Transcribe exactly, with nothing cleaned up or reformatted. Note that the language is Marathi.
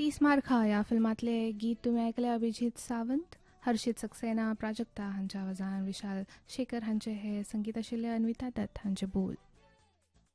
तीस मार्खा या फिल्मातले गीत तुम्ही ऐकले. अभिजित सावंत, हर्षित सक्सेना, प्राजक्ता हांच्या आवाजान, विशाल शेखर हांचे हे संगीत आशिल्ले, अन्विता दत्त हांचे बोल.